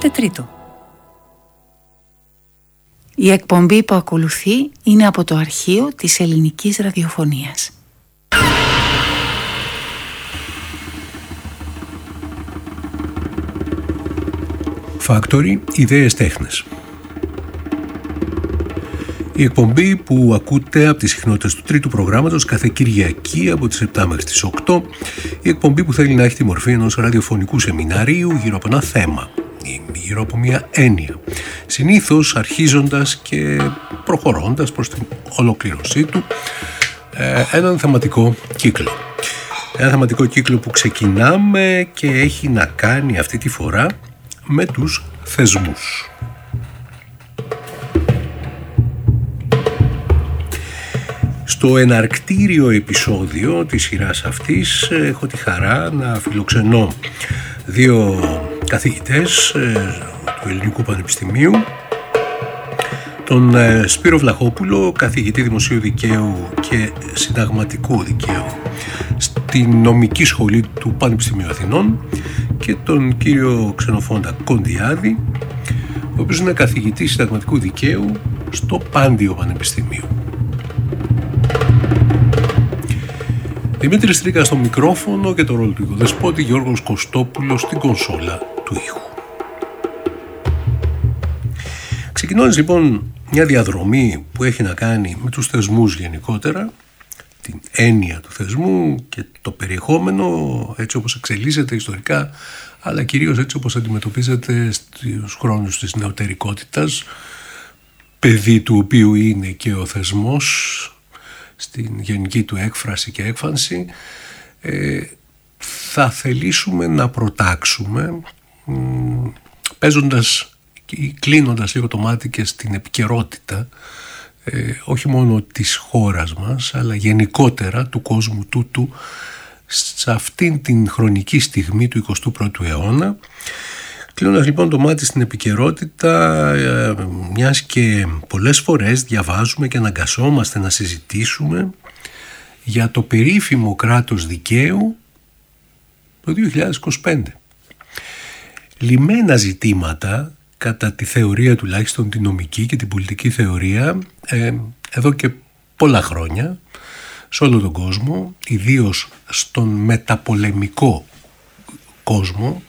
τρίτο. Η εκπομπή που ακολουθεί είναι από το αρχείο της ελληνικής ραδιοφωνίας. Factory, ιδέες τέχνες. Η εκπομπή που ακούτε από τις συχνότητες του τρίτου προγράμματος κάθε Κυριακή από τις 7 μέχρι τις 8, η εκπομπή που θέλει να έχει τη μορφή ενός ραδιοφωνικού σεμιναρίου γύρω από ένα θέμα ή γύρω από μια έννοια, συνήθως αρχίζοντας και προχωρώντας προς την ολοκλήρωσή του έναν θεματικό κύκλο. Ένα θεματικό κύκλο που ξεκινάμε και έχει να κάνει αυτή τη φορά με τους θεσμούς. Στο εναρκτήριο επεισόδιο της σειράς αυτής έχω τη χαρά να φιλοξενώ δύο καθηγητές του Ελληνικού Πανεπιστημίου, τον Σπύρο Βλαχόπουλο, καθηγητή Δημοσίου Δικαίου και Συνταγματικού Δικαίου στην Νομική Σχολή του Πανεπιστημίου Αθηνών, και τον κύριο Ξενοφόντα Κοντιάδη, ο οποίος είναι καθηγητής Συνταγματικού Δικαίου στο Πάντιο Πανεπιστημίου. Δημήτρης Τρίκας στο μικρόφωνο και το ρόλο του οικοδεσπότη, Γιώργος Κωστόπουλος στην κονσόλα του ήχου. Ξεκινώντας λοιπόν μια διαδρομή που έχει να κάνει με τους θεσμούς γενικότερα, την έννοια του θεσμού και το περιεχόμενο έτσι όπως εξελίσσεται ιστορικά, αλλά κυρίως έτσι όπως αντιμετωπίζεται στους χρόνους της νεωτερικότητας, παιδί του οποίου είναι και ο θεσμός στην γενική του έκφραση και έκφανση, θα θελήσουμε να προτάξουμε παίζοντας ή κλείνοντας λίγο το μάτι και στην επικαιρότητα όχι μόνο της χώρας μας αλλά γενικότερα του κόσμου τούτου σε αυτήν την χρονική στιγμή του 21ου αιώνα, κλείνοντας λοιπόν το μάτι στην επικαιρότητα, μιας και πολλές φορές διαβάζουμε και αναγκαζόμαστε να συζητήσουμε για το περίφημο κράτος δικαίου το 2025. Λυμμένα ζητήματα κατά τη θεωρία, τουλάχιστον την νομική και την πολιτική θεωρία, εδώ και πολλά χρόνια σε όλο τον κόσμο, ιδίως στον μεταπολεμικό κόσμο,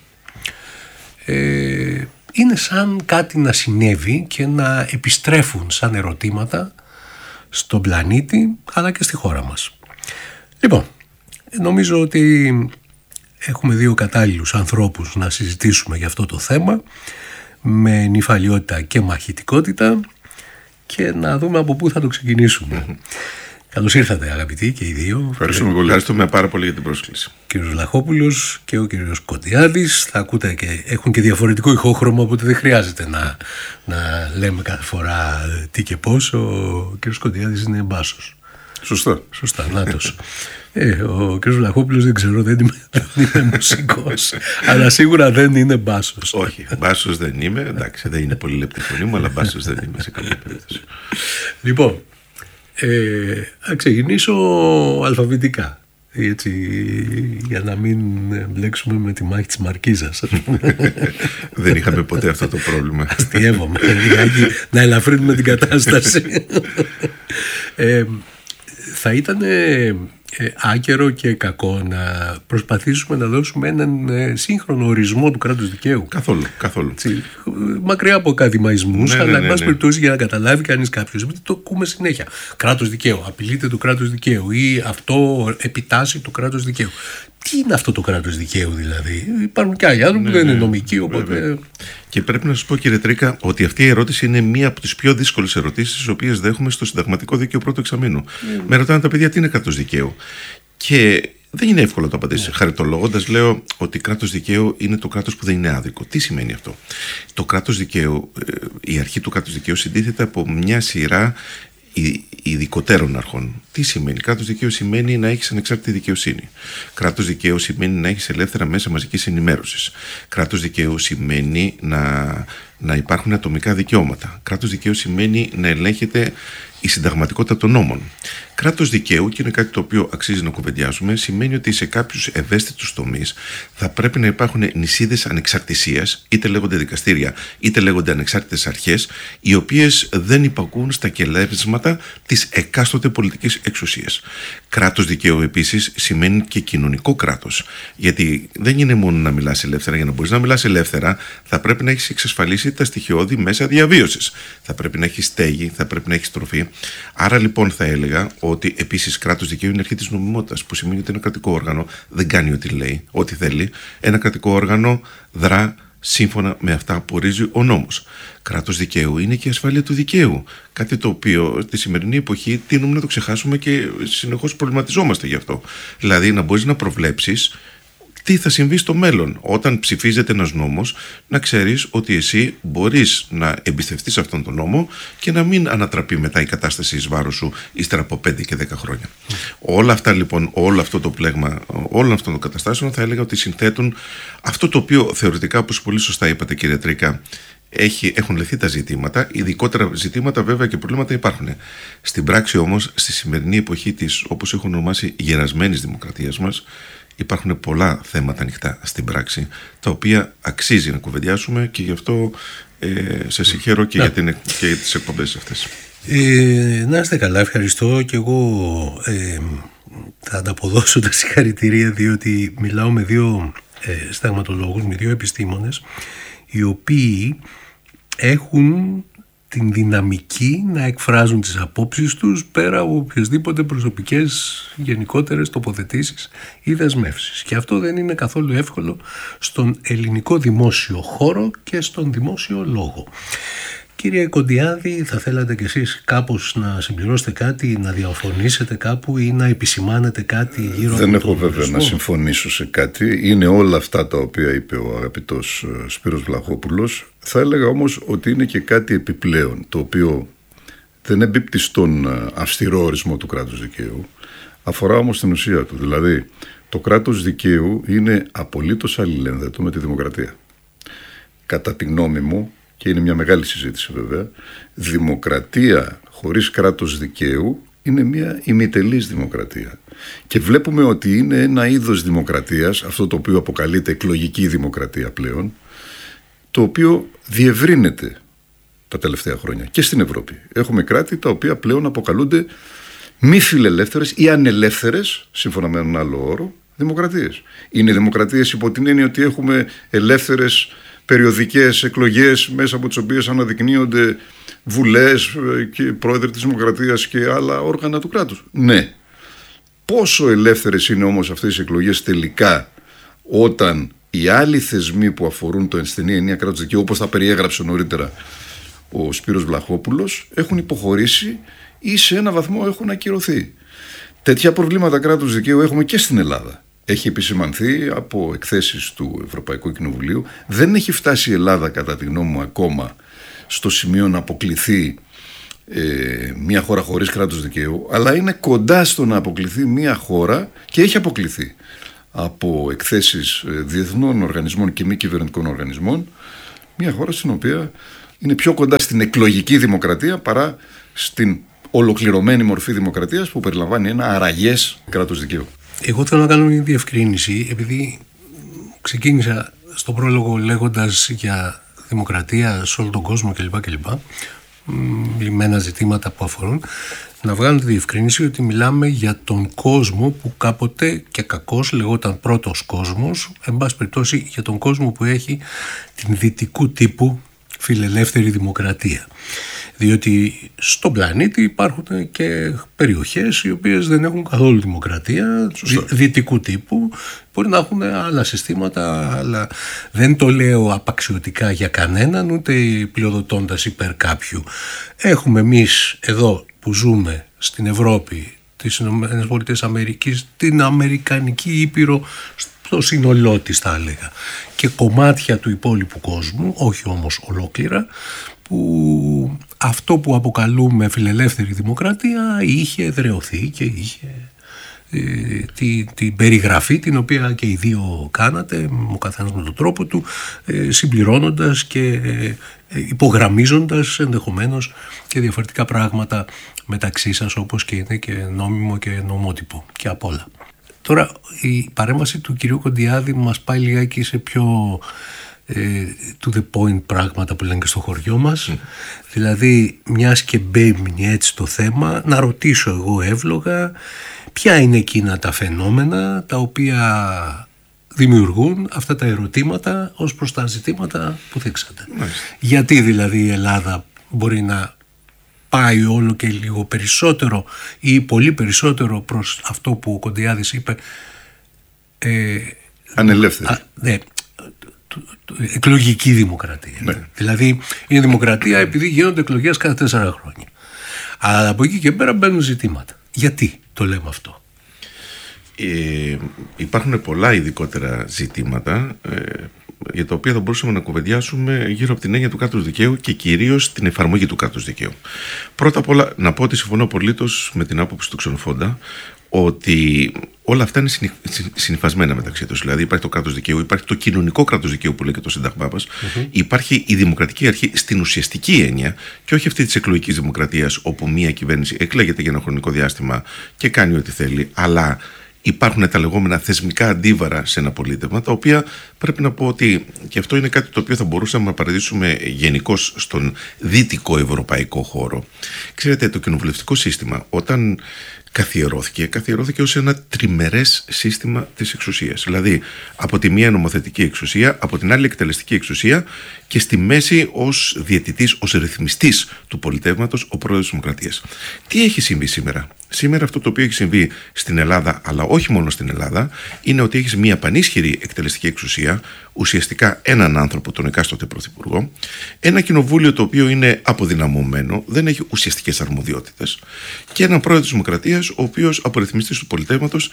είναι σαν κάτι να συνέβη και να επιστρέφουν σαν ερωτήματα στον πλανήτη αλλά και στη χώρα μας. Λοιπόν, νομίζω ότι έχουμε δύο κατάλληλους ανθρώπους να συζητήσουμε για αυτό το θέμα με νηφαλιότητα και μαχητικότητα και να δούμε από πού θα το ξεκινήσουμε. Καλώς ήρθατε αγαπητοί και οι δύο. Ευχαριστούμε πολύ. Ευχαριστούμε πάρα πολύ για την πρόσκληση. Ο κύριος Βλαχόπουλος και ο κύριος Κοντιάδης θα ακούτε και έχουν και διαφορετικό ηχόχρωμα, οπότε δεν χρειάζεται να λέμε κάθε φορά τι και πώς. Ο κύριος Κοντιάδης είναι μπάσος. Σωστά, νάτος. Ο κύριος Βλαχόπουλος δεν ξέρω, δεν είναι μουσικός, αλλά σίγουρα δεν είναι μπάσος. Όχι, μπάσος δεν είμαι, εντάξει, δεν είναι πολύ λεπτή φωνή μου, αλλά μπάσος δεν είμαι σε καμία περίπτωση. Λοιπόν, θα ξεκινήσω αλφαβητικά, έτσι, για να μην μπλέξουμε με τη μάχη της Μαρκίζας. Δεν είχαμε ποτέ αυτό το πρόβλημα. Αστιεύομαι, να ελαφρύνουμε την κατάσταση. Θα ήταν άκερο και κακό να προσπαθήσουμε να δώσουμε έναν σύγχρονο ορισμό του κράτους δικαίου. Καθόλου. Μακριά από ακαδημαϊσμούς, αλλά εν πάση περιπτώσει για να καταλάβει κανείς κάποιος. Γιατί το ακούμε συνέχεια. Κράτος δικαίου, απειλείται του κράτους δικαίου ή αυτό επιτάσσει του κράτους δικαίου. Τι είναι αυτό το κράτος δικαίου δηλαδή? Υπάρχουν και άλλοι άνθρωποι που δεν είναι νομικοί, οπότε... Και πρέπει να σας πω, κύριε Τρίκα, ότι αυτή η ερώτηση είναι μία από τις πιο δύσκολες ερωτήσεις τις οποίες δέχομαι στο συνταγματικό δίκαιο πρώτου εξαμήνου. Με ρωτάνε τα παιδιά τι είναι κράτος δικαίου. Και δεν είναι εύκολο να το απαντήσει. Χαριτολογώντας, λέω ότι κράτος δικαίου είναι το κράτος που δεν είναι άδικο. Τι σημαίνει αυτό? Το κράτος δικαίου, η αρχή του κράτους δικαίου συντίθεται από μια σειρά ειδικότερων αρχών. Τι σημαίνει? Κράτος δικαίου σημαίνει να έχεις ανεξάρτητη δικαιοσύνη. Κράτος δικαίου σημαίνει να έχεις ελεύθερα μέσα μαζικής ενημέρωσης. Κράτος δικαίου σημαίνει να να υπάρχουν ατομικά δικαιώματα. Κράτος δικαίου σημαίνει να ελέγχεται η συνταγματικότητα των νόμων. Κράτος δικαίου, και είναι κάτι το οποίο αξίζει να κουβεντιάσουμε, σημαίνει ότι σε κάποιους ευαίσθητους τομείς θα πρέπει να υπάρχουν νησίδες ανεξαρτησίας, είτε λέγονται δικαστήρια, είτε λέγονται ανεξάρτητες αρχές, οι οποίες δεν υπακούν στα κελεύσματα της εκάστοτε πολιτικής εξουσίας. Κράτος δικαίου επίσης σημαίνει και κοινωνικό κράτος. Γιατί δεν είναι μόνο να μιλάς ελεύθερα. Για να μπορείς να μιλάς ελεύθερα, θα πρέπει να έχεις εξασφαλίσει τα στοιχειώδη μέσα διαβίωσης. Θα πρέπει να έχεις στέγη, θα πρέπει να έχεις τροφή. Άρα λοιπόν θα έλεγα ότι επίσης κράτος δικαίου είναι αρχή της νομιμότητας, που σημαίνει ότι ένα κρατικό όργανο δεν κάνει ό,τι λέει, ό,τι θέλει. Ένα κρατικό όργανο δρά σύμφωνα με αυτά που ορίζει ο νόμος. Κράτος δικαίου είναι και η ασφάλεια του δικαίου. Κάτι το οποίο στη σημερινή εποχή τείνουμε να το ξεχάσουμε και συνεχώς προβληματιζόμαστε γι' αυτό. Δηλαδή να μπορείς να προβλέψεις τι θα συμβεί στο μέλλον. Όταν ψηφίζεται ένας νόμος, να ξέρεις ότι εσύ μπορείς να εμπιστευτείς αυτόν τον νόμο και να μην ανατραπεί μετά η κατάσταση εις βάρος σου ύστερα από 5 και 10 χρόνια. Όλα αυτά λοιπόν, όλο αυτό το πλέγμα όλων αυτών των καταστάσεων θα έλεγα ότι συνθέτουν αυτό το οποίο θεωρητικά, όπως πολύ σωστά είπατε κύριε Τρίκα, έχουν λυθεί τα ζητήματα, ειδικότερα ζητήματα βέβαια και προβλήματα υπάρχουν. Στην πράξη όμως, στη σημερινή εποχή της, όπως έχουν ονομάσει, γερασμένης δημοκρατίας μας, υπάρχουν πολλά θέματα ανοιχτά στην πράξη, τα οποία αξίζει να κουβεντιάσουμε, και γι' αυτό σε συγχαίρω και για τις εκπομπές αυτές. Να είστε καλά, ευχαριστώ, και εγώ θα ανταποδώσω τα συγχαρητήρια, διότι μιλάω με δύο συνταγματολόγους, με δύο επιστήμονες, οι οποίοι έχουν την δυναμική να εκφράζουν τις απόψεις τους πέρα από οποιασδήποτε προσωπικές γενικότερες τοποθετήσεις ή δεσμεύσεις. Και αυτό δεν είναι καθόλου εύκολο στον ελληνικό δημόσιο χώρο και στον δημόσιο λόγο. Κύριε Κοντιάδη, θα θέλατε κι εσείς κάπως να συμπληρώσετε κάτι, να διαφωνήσετε κάπου ή να επισημάνετε κάτι γύρω από το... Δεν έχω βέβαια να συμφωνήσω σε κάτι. Είναι όλα αυτά τα οποία είπε ο αγαπητός Σπύρος Βλαχόπουλος. Θα έλεγα όμως ότι είναι και κάτι επιπλέον, το οποίο δεν εμπίπτει στον αυστηρό ορισμό του κράτους δικαίου, αφορά όμως την ουσία του. Δηλαδή, το κράτος δικαίου είναι απολύτως αλληλένδετο με τη δημοκρατία. Κατά τη γνώμη μου, και είναι μια μεγάλη συζήτηση βέβαια, δημοκρατία χωρίς κράτος δικαίου είναι μια ημιτελής δημοκρατία. Και βλέπουμε ότι είναι ένα είδος δημοκρατίας, αυτό το οποίο αποκαλείται εκλογική δημοκρατία πλέον, το οποίο διευρύνεται τα τελευταία χρόνια και στην Ευρώπη. Έχουμε κράτη τα οποία πλέον αποκαλούνται μη φιλελεύθερες ή ανελεύθερες, σύμφωνα με έναν άλλο όρο, δημοκρατίες. Είναι δημοκρατίες υπό την έννοια ότι έχουμε ελεύθερες περιοδικές εκλογές μέσα από τις οποίες αναδεικνύονται βουλές και πρόεδροι της δημοκρατίας και άλλα όργανα του κράτους. Ναι. Πόσο ελεύθερες είναι όμως αυτές οι εκλογές τελικά, όταν οι άλλοι θεσμοί που αφορούν το ενστενή ενία κράτους δικαίου, όπως τα περιέγραψε νωρίτερα ο Σπύρος Βλαχόπουλος, έχουν υποχωρήσει ή σε ένα βαθμό έχουν ακυρωθεί. Τέτοια προβλήματα κράτους δικαίου έχουμε και στην Ελλάδα. Έχει επισημανθεί από εκθέσεις του Ευρωπαϊκού Κοινοβουλίου. Δεν έχει φτάσει η Ελλάδα, κατά τη γνώμη μου, ακόμα στο σημείο να αποκληθεί μια χώρα χωρίς κράτος δικαίου, αλλά είναι κοντά στο να αποκληθεί μια χώρα, και έχει αποκληθεί από εκθέσεις διεθνών οργανισμών και μη κυβερνητικών οργανισμών, μια χώρα στην οποία είναι πιο κοντά στην εκλογική δημοκρατία παρά στην ολοκληρωμένη μορφή δημοκρατίας που περιλαμβάνει ένα αραγές κράτος δικαίου. Εγώ θέλω να κάνω μια διευκρίνηση, επειδή ξεκίνησα στον πρόλογο λέγοντας για δημοκρατία σε όλο τον κόσμο κλπ. Λυμμένα ζητήματα που αφορούν, να βγάλω τη διευκρίνηση ότι μιλάμε για τον κόσμο που κάποτε και κακώς λεγόταν πρώτος κόσμος, εν πάση περιπτώσει για τον κόσμο που έχει την δυτικού τύπου φιλελεύθερη δημοκρατία. Διότι στον πλανήτη υπάρχουν και περιοχές οι οποίες δεν έχουν καθόλου δημοκρατία, δυτικού τύπου, μπορεί να έχουν άλλα συστήματα, αλλά δεν το λέω απαξιωτικά για κανέναν, ούτε πλειοδοτώντας υπέρ κάποιου. Έχουμε εμείς εδώ που ζούμε στην Ευρώπη, τις ΗΠΑ, την Αμερικανική Ήπειρο στο σύνολό της, θα έλεγα, και κομμάτια του υπόλοιπου κόσμου, όχι όμως ολόκληρα, που αυτό που αποκαλούμε φιλελεύθερη δημοκρατία είχε εδραιωθεί και είχε την περιγραφή την οποία και οι δύο κάνατε, ο καθένας με τον τρόπο του, συμπληρώνοντας και υπογραμμίζοντας ενδεχομένως και διαφορετικά πράγματα μεταξύ σας, όπως και είναι και νόμιμο και νομότυπο και απ' όλα. Τώρα η παρέμβαση του κυρίου Κοντιάδη μας πάει λιγάκι σε πιο to the point πράγματα που λένε και στο χωριό μας. Δηλαδή, μιας και μπαίνει έτσι το θέμα, να ρωτήσω εγώ εύλογα ποια είναι εκείνα τα φαινόμενα τα οποία δημιουργούν αυτά τα ερωτήματα ως προς τα ζητήματα που θίξατε. Γιατί δηλαδή η Ελλάδα μπορεί να πάει όλο και λίγο περισσότερο ή πολύ περισσότερο προς αυτό που ο Κοντιάδης είπε ανελεύθερη. Εκλογική δημοκρατία. Ναι. Δηλαδή είναι δημοκρατία επειδή γίνονται εκλογές κάθε 4 χρόνια. Αλλά από εκεί και πέρα μπαίνουν ζητήματα. Γιατί το λέμε αυτό? Υπάρχουν πολλά ειδικότερα ζητήματα για τα οποία θα μπορούσαμε να κουβεντιάσουμε γύρω από την έννοια του κράτους δικαίου και κυρίως την εφαρμογή του κράτους δικαίου. Πρώτα απ' όλα να πω ότι συμφωνώ απολύτως με την άποψη του Ξενοφόντα ότι όλα αυτά είναι συνυφασμένα μεταξύ τους. Δηλαδή υπάρχει το κράτος δικαίου, υπάρχει το κοινωνικό κράτος δικαίου που λέει και το Σύνταγμά μας, υπάρχει η δημοκρατική αρχή στην ουσιαστική έννοια και όχι αυτή της εκλογικής δημοκρατίας όπου μία κυβέρνηση εκλέγεται για ένα χρονικό διάστημα και κάνει ό,τι θέλει, αλλά υπάρχουν τα λεγόμενα θεσμικά αντίβαρα σε ένα πολίτευμα, τα οποία πρέπει να πω ότι και αυτό είναι κάτι το οποίο θα μπορούσαμε να παραδείσουμε γενικώς στον δυτικό ευρωπαϊκό χώρο. Ξέρετε, το κοινοβουλευτικό σύστημα όταν καθιερώθηκε ως ένα τριμερές σύστημα της εξουσίας. Δηλαδή από τη μία νομοθετική εξουσία, από την άλλη εκτελεστική εξουσία και στη μέση ως διαιτητής, ως ρυθμιστής του πολιτεύματος ο πρόεδρος της Δημοκρατίας. Τι έχει συμβεί σήμερα? Σήμερα αυτό το οποίο έχει συμβεί στην Ελλάδα, αλλά όχι μόνο στην Ελλάδα, είναι ότι έχεις μια πανίσχυρη εκτελεστική εξουσία, ουσιαστικά έναν άνθρωπο, τον εκάστοτε πρωθυπουργό, ένα κοινοβούλιο το οποίο είναι αποδυναμωμένο, δεν έχει ουσιαστικές αρμοδιότητες, και έναν πρόεδρο της Δημοκρατίας, ο οποίος από ρυθμιστής του πολιτεύματος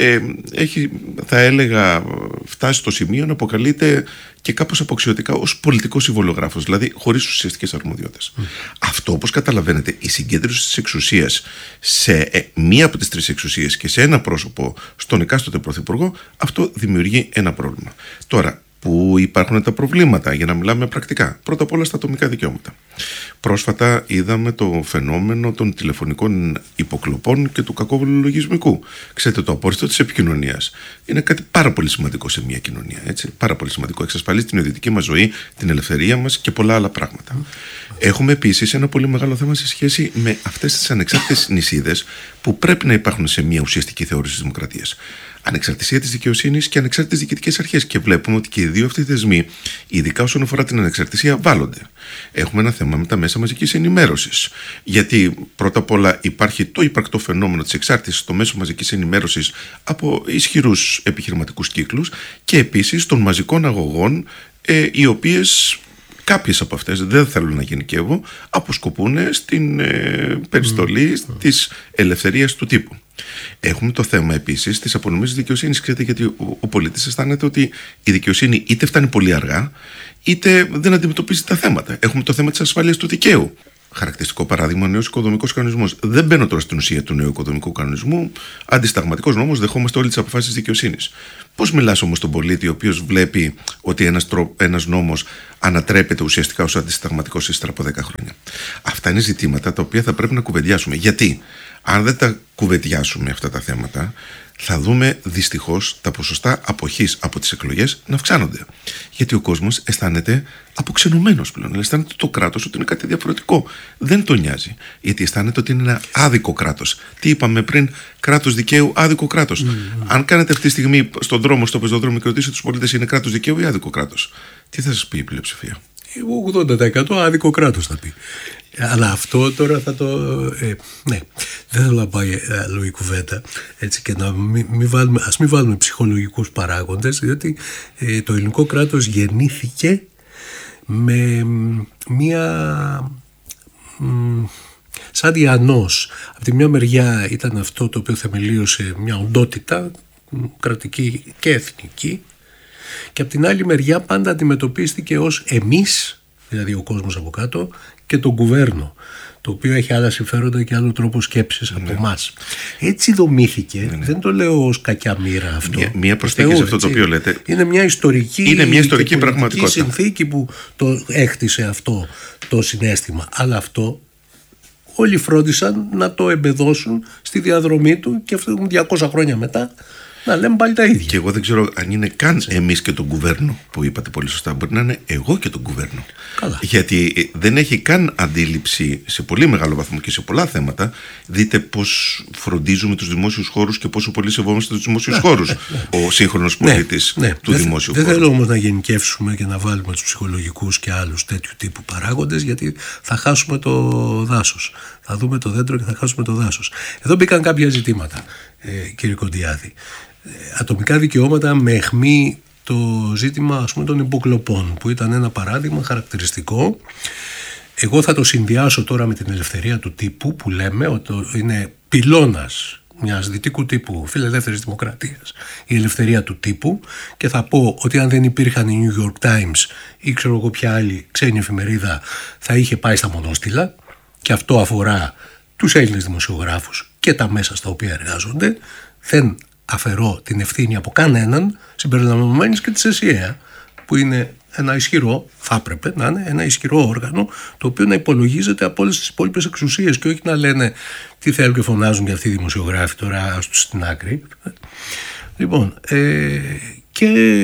έχει, θα έλεγα, φτάσει στο σημείο να αποκαλείται και κάπως αποξιωτικά ως πολιτικός συμβολογράφος, δηλαδή χωρίς ουσιαστικές αρμοδιότητες. Αυτό, όπως καταλαβαίνετε, η συγκέντρωση της εξουσίας σε μία από τις τρεις εξουσίες και σε ένα πρόσωπο στον εκάστοτε πρωθυπουργό, αυτό δημιουργεί ένα πρόβλημα. Τώρα, πού υπάρχουν τα προβλήματα, για να μιλάμε πρακτικά? Πρώτα απ' όλα στα ατομικά δικαιώματα. Πρόσφατα είδαμε το φαινόμενο των τηλεφωνικών υποκλοπών και του κακόβουλου λογισμικού. Ξέρετε, το απόρριτο της επικοινωνίας είναι κάτι πάρα πολύ σημαντικό σε μια κοινωνία. Έτσι, πάρα πολύ σημαντικό. Εξασφαλίζει την ιδιωτική μας ζωή, την ελευθερία μας και πολλά άλλα πράγματα. Έχουμε επίσης ένα πολύ μεγάλο θέμα σε σχέση με αυτές τις ανεξάρτητες νησίδες που πρέπει να υπάρχουν σε μια ουσιαστική θεώρηση της δημοκρατίας. Ανεξαρτησία της δικαιοσύνης και ανεξάρτητες διοικητικές αρχές. Και βλέπουμε ότι και οι δύο αυτοί θεσμοί, ειδικά όσον αφορά την ανεξαρτησία, βάλλονται. Έχουμε ένα θέμα με τα μέσα μαζικής ενημέρωσης. Γιατί πρώτα απ' όλα υπάρχει το υπαρκτό φαινόμενο της εξάρτησης των μέσων μαζικής ενημέρωσης από ισχυρούς επιχειρηματικούς κύκλους και επίσης των μαζικών αγωγών, οι οποίες, κάποιες από αυτές, δεν θέλω να γενικεύω, αποσκοπούν στην περιστολή της ελευθερίας του τύπου. Έχουμε το θέμα επίσης της απονομής της δικαιοσύνης. Ξέρετε, γιατί ο πολίτης αισθάνεται ότι η δικαιοσύνη είτε φτάνει πολύ αργά, είτε δεν αντιμετωπίζει τα θέματα. Έχουμε το θέμα της ασφάλειας του δικαίου. Χαρακτηριστικό παράδειγμα, ο νέος οικοδομικός κανονισμός. Δεν μπαίνω τώρα στην ουσία του νέου οικοδομικού κανονισμού. Αντισταγματικός νόμος, δεχόμαστε όλες τις αποφάσεις της δικαιοσύνης. Πώς μιλάς όμως στον πολίτη, ο οποίος βλέπει ότι ένας νόμος ανατρέπεται ουσιαστικά ως αντισταγματικός ύστερα από 10 χρόνια? Αυτά είναι ζητήματα τα οποία θα πρέπει να κουβεντιάσουμε. Γιατί αν δεν τα κουβεντιάσουμε αυτά τα θέματα, θα δούμε δυστυχώς τα ποσοστά αποχής από τις εκλογές να αυξάνονται. Γιατί ο κόσμος αισθάνεται αποξενωμένος πλέον. Αισθάνεται το κράτος ότι είναι κάτι διαφορετικό. Δεν τον νοιάζει. Γιατί αισθάνεται ότι είναι ένα άδικο κράτος. Τι είπαμε πριν? Κράτος δικαίου, άδικο κράτος. Αν κάνετε αυτή τη στιγμή στον δρόμο, στο πεζοδρόμιο και ρωτήσετε τους πολίτες, είναι κράτος δικαίου ή άδικο κράτος, τι θα σας πει η πλειοψηφία? 80% άδικο κράτος θα πει. Αλλά αυτό τώρα θα το... ναι, δεν θέλω να πάει άλλο η κουβέντα, έτσι, και να μην βάλουμε ψυχολογικούς παράγοντες, διότι το ελληνικό κράτος γεννήθηκε με μία... σαν διανός. Από τη μια μεριά ήταν αυτό το οποίο θεμελίωσε μια οντότητα κρατική και εθνική, και από την άλλη μεριά πάντα αντιμετωπίστηκε ως εμείς, δηλαδή ο κόσμος από κάτω, και τον κουβέρνο, το οποίο έχει άλλα συμφέροντα και άλλο τρόπο σκέψης από εμάς. Έτσι δομήθηκε, δεν το λέω ως κακιά μοίρα αυτό. Μία προσθήκη σε αυτό το οποίο λέτε. Είναι μια ιστορική πραγματικότητα. συνθήκη που το έκτισε αυτό το συναίσθημα. Αλλά αυτό όλοι φρόντισαν να το εμπεδώσουν στη διαδρομή του και αυτό 200 χρόνια μετά να λέμε πάλι τα ίδια. Και εγώ δεν ξέρω αν είναι καν εμείς και τον κουβέρνο που είπατε πολύ σωστά. Μπορεί να είναι εγώ και τον κουβέρνο. Καλά. Γιατί δεν έχει καν αντίληψη σε πολύ μεγάλο βαθμό και σε πολλά θέματα. Δείτε πώς φροντίζουμε τους δημόσιους χώρους και πόσο πολύ σεβόμαστε τους δημόσιους χώρους. Ο σύγχρονος πολίτης του δημόσιου χώρου. Δεν θέλω όμως να γενικεύσουμε και να βάλουμε τους ψυχολογικούς και άλλους τέτοιου τύπου παράγοντες, γιατί θα χάσουμε το δάσος. Θα δούμε το δέντρο και θα χάσουμε το δάσος. Εδώ μπήκαν κάποια ζητήματα, κύριε Κοντιάδη. Ατομικά δικαιώματα με αιχμή το ζήτημα, ας πούμε, των υποκλοπών, που ήταν ένα παράδειγμα χαρακτηριστικό. Εγώ θα το συνδυάσω τώρα με την ελευθερία του τύπου, που λέμε ότι είναι πυλώνας μιας δυτικού τύπου φιλελεύθερης δημοκρατίας, η ελευθερία του τύπου, και θα πω ότι αν δεν υπήρχαν οι New York Times ή ξέρω εγώ ποια άλλη ξένη εφημερίδα, θα είχε πάει στα μονόστιλα, και αυτό αφορά τους Έλληνες δημοσιογράφους και τα μέσα στα οποία εργάζονται. Δεν αφαιρώ την ευθύνη από κανέναν, συμπεριλαμβανομένης και της ΕΣΥΑ, που είναι ένα ισχυρό, θα έπρεπε να είναι ένα ισχυρό όργανο, το οποίο να υπολογίζεται από όλες τις υπόλοιπες εξουσίες και όχι να λένε τι θέλουν και φωνάζουν για αυτοί οι δημοσιογράφοι τώρα στην άκρη. Λοιπόν, και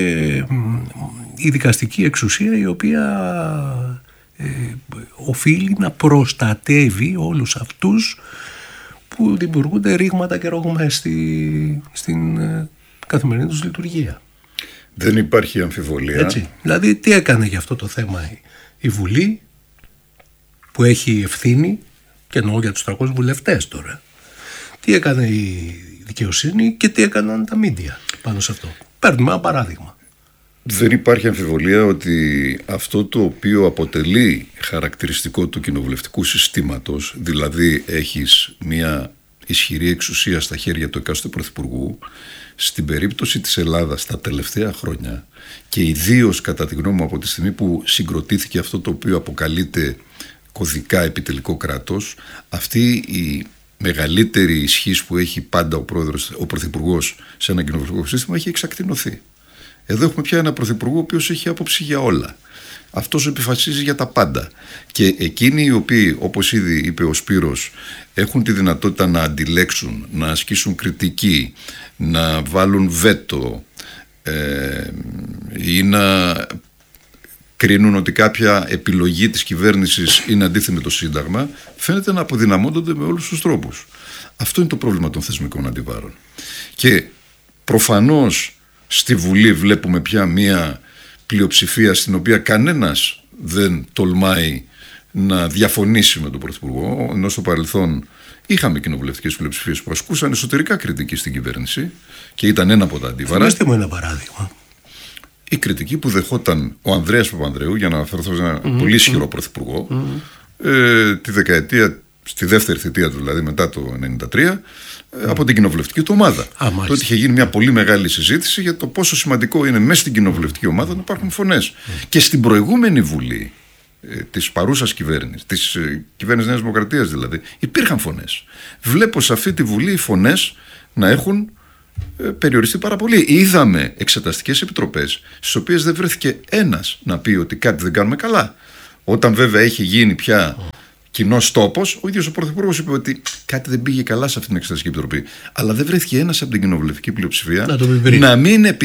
η δικαστική εξουσία, η οποία οφείλει να προστατεύει όλους αυτούς που δημιουργούνται ρήγματα και ρόγματα στην καθημερινή τους λειτουργία. Δεν υπάρχει αμφιβολία. Έτσι. Δηλαδή, τι έκανε για αυτό το θέμα η Βουλή, που έχει ευθύνη, και εννοώ για τους 300 βουλευτές τώρα. Τι έκανε η δικαιοσύνη και τι έκαναν τα μίντια πάνω σε αυτό. Παίρνουμε ένα παράδειγμα. Δεν υπάρχει αμφιβολία ότι αυτό το οποίο αποτελεί χαρακτηριστικό του κοινοβουλευτικού συστήματος, δηλαδή έχεις μια ισχυρή εξουσία στα χέρια του εκάστοτε πρωθυπουργού, στην περίπτωση της Ελλάδας τα τελευταία χρόνια, και ιδίως κατά τη γνώμη μου από τη στιγμή που συγκροτήθηκε αυτό το οποίο αποκαλείται κωδικά επιτελικό κράτος, αυτή η μεγαλύτερη ισχύς που έχει πάντα ο πρωθυπουργός σε ένα κοινοβουλευτικό σύστημα έχει εξακτηνωθεί. Εδώ έχουμε πια ένα πρωθυπουργό ο οποίος έχει άποψη για όλα. Αυτός επιφασίζει για τα πάντα. Και εκείνοι οι οποίοι, όπως ήδη είπε ο Σπύρος, έχουν τη δυνατότητα να αντιλέξουν, να ασκήσουν κριτική, να βάλουν βέτο ή να κρίνουν ότι κάποια επιλογή της κυβέρνησης είναι αντίθετη με το Σύνταγμα, φαίνεται να αποδυναμώνονται με όλους τους τρόπους. Αυτό είναι το πρόβλημα των θεσμικών αντιβάρων. Και προφανώς στη Βουλή βλέπουμε πια μία πλειοψηφία στην οποία κανένας δεν τολμάει να διαφωνήσει με τον Πρωθυπουργό, ενώ στο παρελθόν είχαμε κοινοβουλευτικές πλειοψηφίες που ασκούσαν εσωτερικά κριτική στην κυβέρνηση και ήταν ένα από τα αντίβαρα. Θυμάστε μου ένα παράδειγμα. Η κριτική που δεχόταν ο Ανδρέας Παπανδρέου, για να αναφερθώ σε ένα πολύ ισχυρό πρωθυπουργό, τη δεκαετία, στη δεύτερη θητεία του, δηλαδή μετά το 1993, από την κοινοβουλευτική του ομάδα. Τότε είχε γίνει μια πολύ μεγάλη συζήτηση για το πόσο σημαντικό είναι μέσα στην κοινοβουλευτική ομάδα να υπάρχουν φωνές. Και στην προηγούμενη Βουλή της παρούσας κυβέρνησης, της κυβέρνησης Νέας Δημοκρατίας δηλαδή, υπήρχαν φωνές. Βλέπω σε αυτή τη Βουλή οι φωνές να έχουν περιοριστεί πάρα πολύ. Είδαμε εξεταστικές επιτροπές στις οποίες δεν βρέθηκε ένας να πει ότι κάτι δεν κάνουμε καλά. Όταν βέβαια έχει γίνει πια κοινός τόπος, ο ίδιος ο Πρωθυπουργός είπε ότι κάτι δεν πήγε καλά σε αυτή την εξεταστική επιτροπή. Αλλά δεν βρέθηκε ένας από την κοινοβουλευτική πλειοψηφία να μην